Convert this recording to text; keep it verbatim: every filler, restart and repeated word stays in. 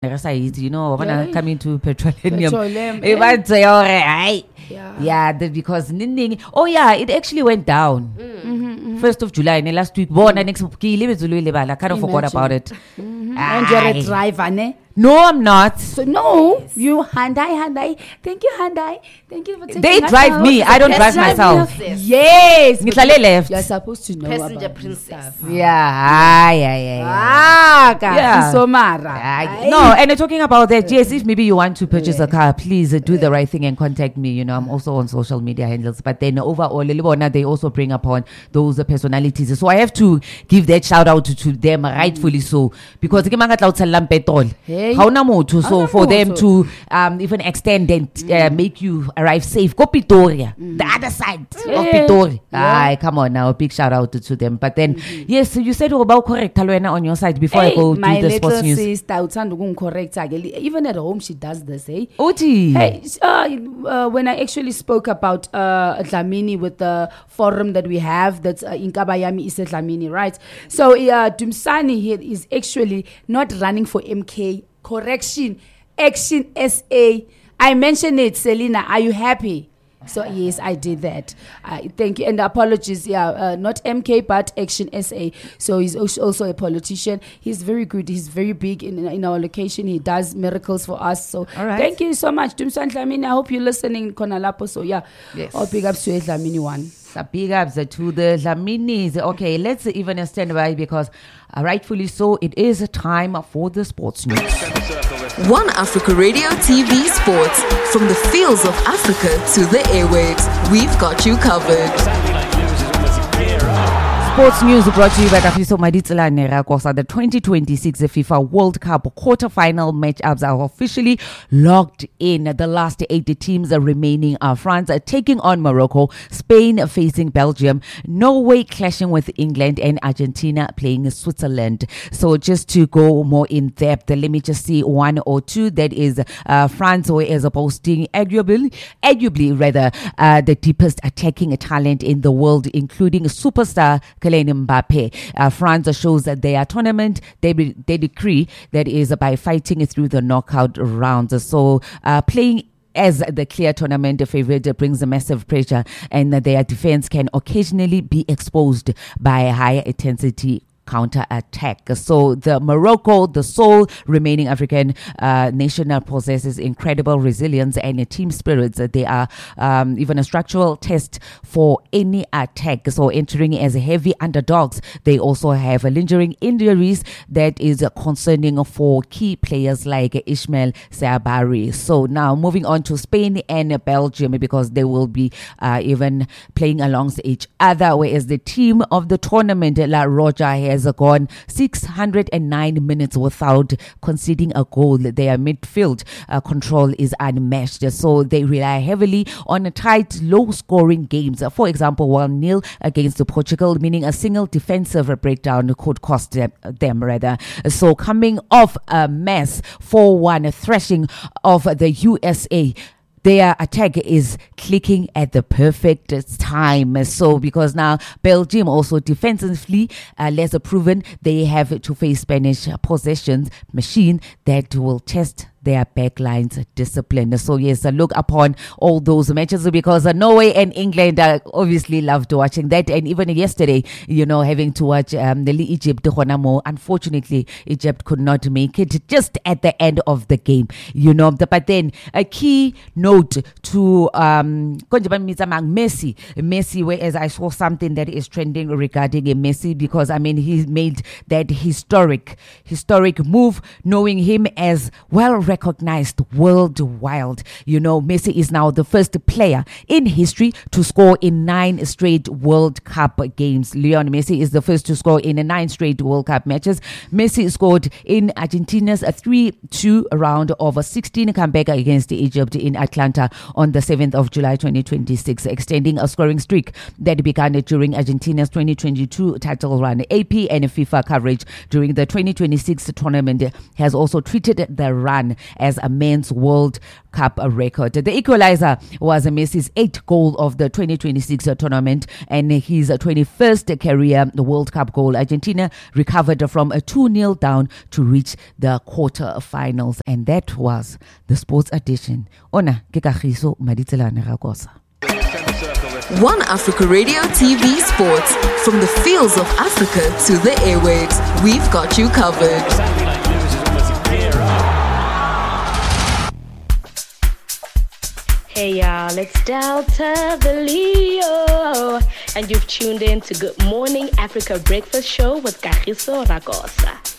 you know, when I Yeah. come into petroleum, Petroleum, it eh? might say, all right. Yeah. Yeah, the, because Ninding, oh yeah, it actually went down. Mm-hmm, First of July, and last week, born and next week, I kind of forgot Imagine. about it. And you're a Aye. driver, ne? No, I'm not. So no, you Hyundai, Hyundai. Thank you, Hyundai. Thank you for taking They us drive out. me. I don't drive Drive myself. you. Yes. Ngihlale left. You're supposed to know Passenger about this princess. stuff. Yeah, aye, aye, aye, aye. Ah, guys, Yeah. so mara. I- no, and uh, talking about that, yes, if maybe you want to purchase a car, please uh, do the right thing and contact me. You know, I'm also on social media handles. But then overall, Lilibona, they also bring upon those uh, personalities. So I have to give that shout out to, to them, rightfully so, because ke manga tla utsallang petrol. Hey. Ha ona motho, so Ha ona for them motho. to um, even extend and uh, make you arrive safe, go Pretoria, the other side of Yeah. Pretoria. Yeah. Aye, come on now, big shout out to, to them. But then, yes, so you said about correct Talwena on your side before I Hey, go my do the little sports news. sister, uthanda ukungicorrecta ke. Even at home, she does this, eh? Oti. Hey, s- uh, uh, when I actually spoke about uh, Dlamini with the forum that we have, that's uh, in Kabayami is Dlamini, right? So uh, Dumsani here is actually not running for M K. Correction, Action S A. I mentioned it, Selena. Are you happy? So yes, I did that. I thank you and apologies. Yeah, uh, not M K but Action S A. So he's also also a politician. He's very good. He's very big in in our location. He does miracles for us. So All right. thank you so much, Dumsan Dlamini. I hope you're listening, Konalapo. So yeah, Yes. all big ups to Dlamini one. So big ups to the Dlaminis. Okay, let's even stand by because uh, rightfully so, it is a time for the sports news. One Africa Radio T V Sports. From the fields of Africa to the airwaves, we've got you covered. Sports news brought to you by Kafiso Maditsela Nerakosa. The twenty twenty-six FIFA World Cup quarter-final matchups are officially locked in. The last eight teams remaining are France taking on Morocco, Spain facing Belgium, Norway clashing with England, and Argentina playing Switzerland. So just to go more in depth, let me just see one or two. That is uh, France, who is boasting arguably, arguably rather, uh, the deepest attacking talent in the world, including superstar Kylian Mbappe. Uh, France shows that their tournament they be, they decree that is by fighting through the knockout rounds. So uh, playing as the clear tournament favorite brings a massive pressure, and their defense can occasionally be exposed by high intensity counter attack. So the Morocco, the sole remaining African uh, nation, possesses incredible resilience and team spirits. They are um, even a structural test for any attack. So entering as heavy underdogs, they also have lingering injuries that is concerning for key players like Ismail Sabari. So now moving on to Spain and Belgium, because they will be uh, even playing alongside each other, whereas the team of the tournament, La Roja, has gone six hundred nine minutes without conceding a goal. Their midfield uh, control is unmatched, so they rely heavily on a tight, low-scoring games. For example, one nil against Portugal, meaning a single defensive breakdown could cost them, them rather. So coming off a mess four one thrashing of the U S A, their attack is clicking at the perfect time. So because now Belgium also defensively uh, less proven, they have to face Spanish possessions machine that will test their backlines discipline. So yes, uh, look upon all those matches, because uh, Norway and England uh, obviously loved watching that. And even yesterday, you know, having to watch um, the Egypt. Unfortunately, Egypt could not make it just at the end of the game, you know. But then a key note to um, Messi, Messi, whereas I saw something that is trending regarding Messi, because I mean, he made that historic, historic move, knowing him as well recognized worldwide. You know, Messi is now the first player in history to score in nine straight World Cup games. Lionel Messi is the first to score in nine straight World Cup matches. Messi scored in Argentina's three two round of sixteen comeback against Egypt in Atlanta on the seventh of July twenty twenty-six, extending a scoring streak that began during Argentina's twenty twenty-two title run. A P and FIFA coverage during the twenty twenty-six tournament has also treated the run as a men's World Cup record. The equalizer was Messi's eighth goal of the twenty twenty-six tournament and his twenty-first career World Cup goal. Argentina recovered from a two nil down to reach the quarter-finals. And that was the sports edition. Ona ke Kagiso Maditselane Rakosa. One Africa Radio T V Sports. From the fields of Africa to the airwaves, we've got you covered. Hey y'all, it's Delta the Leo, and you've tuned in to Good Morning Africa Breakfast Show with Kagiso Rakosa.